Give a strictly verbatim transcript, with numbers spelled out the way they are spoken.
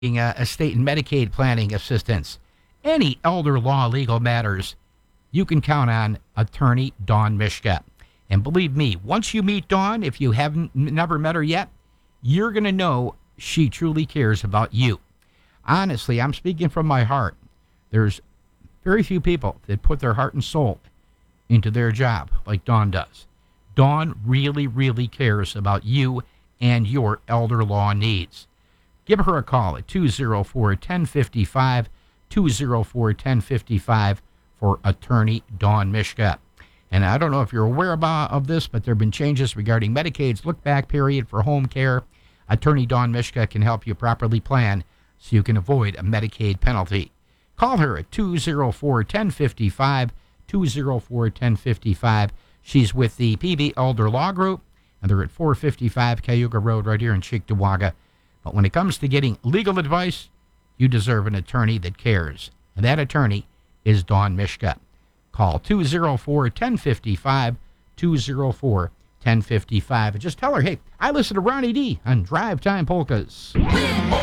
uh, estate and Medicaid planning assistance, any elder law legal matters, you can count on attorney Dawn Mishka. And believe me, once you meet Dawn, if you haven't never met her yet, you're going to know she truly cares about you. Honestly, I'm speaking from my heart. There's very few people that put their heart and soul into their job like Dawn does. Dawn really, really cares about you and your elder law needs. Give her a call at two oh four, one oh five five, two oh four, one oh five five for attorney Dawn Mishka. And I don't know if you're aware about, of this, but there have been changes regarding Medicaid's look-back period for home care. Attorney Dawn Mishka can help you properly plan so you can avoid a Medicaid penalty. Call her at two oh four, one oh five five, two oh four, one oh five five. She's with the P B Elder Law Group, and they're at four fifty-five Cayuga Road right here in Cheektowaga. But when it comes to getting legal advice, you deserve an attorney that cares. And that attorney is Dawn Mishka. Call two oh four, one oh five five, two oh four, one oh five five. And just tell her, hey, I listen to Ronnie D on Drive Time Polkas.